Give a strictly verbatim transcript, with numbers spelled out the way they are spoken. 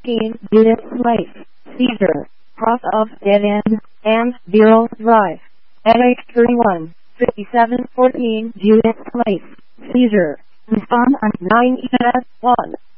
fifteen Judith Place, seizure, cross of dead end, and Bureau Drive. At eight thirty-one, fifty-seven fourteen Judith Place, seizure. Respond on nine one.